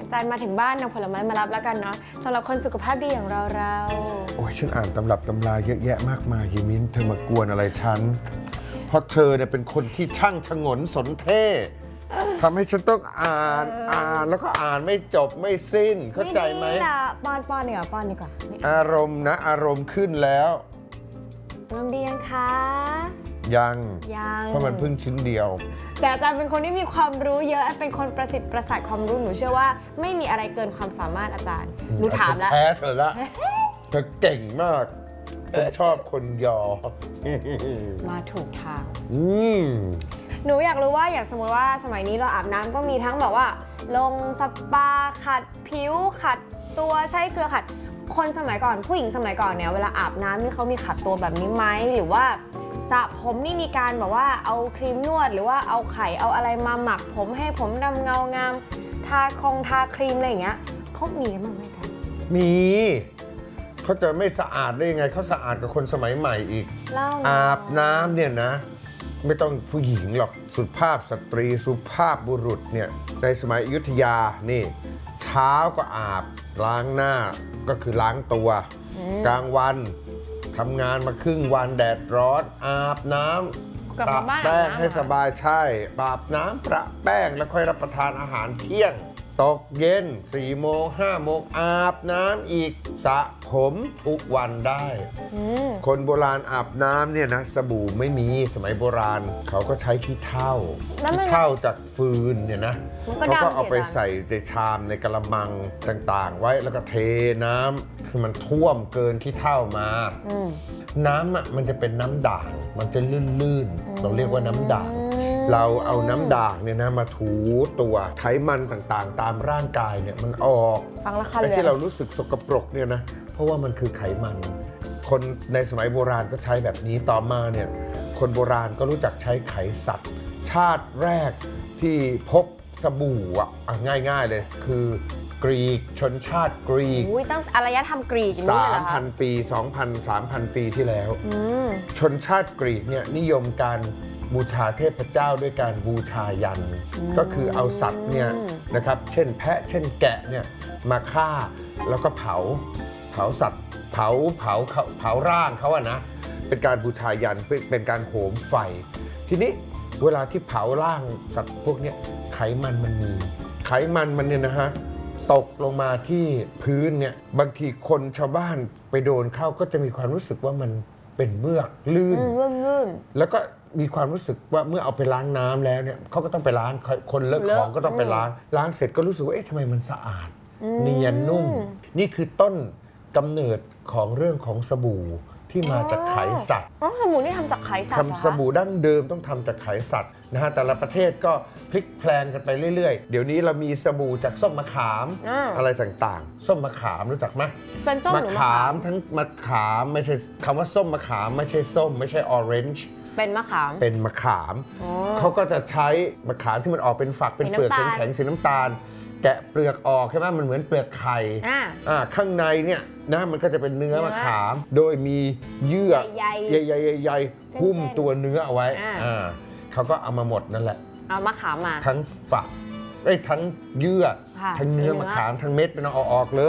จานมาถึงบ้านนำผลไม้มารับแล้วกันเนาะสำหรับคนสุขภาพดีอย่างเราโอ้ยฉันอ่านตำรับตำราเยอะแยะมากมายเยมิ้นเธอมากวนอะไรฉันเพราะเธอเนี่ยเป็นคนที่ช่างฉงนสนเท่ทำให้ฉันต้องอ่านแล้วก็อ่านไม่จบไม่สิ้นเข้าใจไหมไม่ดีละป้อนดีกว่าป้อนดีกว่าอารมณ์นะอารมณ์ขึ้นแล้วน้ำดียังคะยังเพราะมันเพิ่งชิ้นเดียวแต่อาจารย์เป็นคนที่มีความรู้เยอะเป็นคนประสิทธิ์ประสาทความรู้หนูเชื่อว่าไม่มีอะไรเกินความสามารถอาจารย์หนูถามแล้วแพ้เธอละเธอเก่งมากฉันชอบคนยอมาถูกทางหนูอยากรู้ว่าอย่างสมมติว่าสมัยนี้เราอาบน้ำก็มีทั้งแบบว่าลงสปาขัดผิวขัดตัวใช้เกลือขัดคนสมัยก่อนผู้หญิงสมัยก่อนเนี่ยเวลาอาบน้ำนี่เขามีขัดตัวแบบนี้ไหมหรือว่าสระผมนี่มีการแบบว่าเอาครีมนวดหรือว่าเอาไข่เอาอะไรมาหมักผมให้ผมดำเงางามทาครีมอะไรอย่างเงี้ยเขามีกันบ้างไหมกันมีเขาจะไม่สะอาดได้ยังไงเขาสะอาดกับคนสมัยใหม่อีกอาบน้ำเนี่ยนะไม่ต้องผู้หญิงหรอกสุภาพสตรีสุภาพบุรุษเนี่ยในสมัยอยุธยานี่เช้าก็อาบล้างหน้าก็คือล้างตัวกลางวันทำงานมาครึ่งวันแดดร้อนอาบน้ำประแป้งให้สบายใช่อาบน้ำประแป้งแล้วค่อยรับประทานอาหารเที่ยงตกเย็น4 โมง 5 โมงอาบน้ำอีกสระผมทุกวันได้คนโบราณอาบน้ำเนี่ยนะสบู่ไม่มีสมัยโบราณเขาก็ใช้ขี้เถ้าจากฟืนเนี่ยนะเขาก็เอาไปใส่ในชามในกระมังต่างๆไว้แล้วก็เทน้ำคือมันท่วมเกินขี้เถ้ามาน้ำมันจะเป็นน้ำด่างมันจะลื่นๆเราเรียกว่าน้ำด่างเราเอาน้ำด่างเนี่ยนะมาถูตัวไขมันต่างๆตามร่างกายเนี่ยมันออกไอ้ที่เรารู้สึกสกปรกเนี่ยนะเพราะว่ามันคือไขมันคนในสมัยโบราณก็ใช้แบบนี้ต่อมาเนี่ยคนโบราณก็รู้จักใช้ไขสัตว์ชาติแรกที่พบสบู่ง่ายๆเลยคือกรีกชนชาติกรีกตั้งอารยธรรมกรีก 3,000 ปี 3,000 ปีที่แล้วชนชาติกรีกเนี่ยนิยมการบูชาเทพเจ้าด้วยการบูชายันก็คือเอาสัตว์เนี่ยนะครับเช่นแพะเช่นแกะเนี่ยมาฆ่าแล้วก็เผาสัตว์เผาร่างเขาอะนะเป็นการบูชายันเป็นการโหมไฟทีนี้เวลาที่เผาร่างสัตว์พวกนี้ไขมันมันมีไขมันมันเนี่ยนะฮะตกลงมาที่พื้นเนี่ยบางทีคนชาวบ้านไปโดนเข้าก็จะมีความรู้สึกว่ามันเป็นเมือกลื่นแล้วก็มีความรู้สึกว่าเมื่อเอาไปล้างน้ำแล้วเนี่ยเขาก็ต้องไปล้างคนเลอะของก็ต้องไปล้างเสร็จก็รู้สึกว่าเอ๊ะทำไมมันสะอาดเนียนนุ่มนี่คือต้นกำเนิดของเรื่องของสบู่ที่มาจากไขสัตว์สบู่นี่ทำจากไขสัตว์สบู่ดั้งเดิมต้องทำจากไขสัตว์นะฮะแต่ละประเทศก็พลิกแพลงกันไปเรื่อยๆเดี๋ยวนี้เรามีสบู่จากส้มมะขามอะไรต่างๆส้มมะขามรู้จักไหมเป็นส้มมะขามทั้งมะขามไม่ใช่คำว่าส้มมะขามไม่ใช่ส้มไม่ใช่ออเรนจ์เป็นมะขามเขาก็จะใช้มะขามที่มันออกเป็นฝักเป็นเปลือกแข็งๆสีน้ำตาลแกะเปลือกออกใช่ไหมมันเหมือนเปลือกไข่ข้างในเนี่ยนะมันก็จะเป็นเนื้อมะขามโดยมีเยื่อใหญ่ๆหุ้มตัวเนื้อเอาไว้เขาก็เอามาหมดนั่นแหละเอามะขามมาทั้งฝักทั้งเยื่อทั้งเนื้อมะขามทั้งเม็ดเป็นเอาออกเลย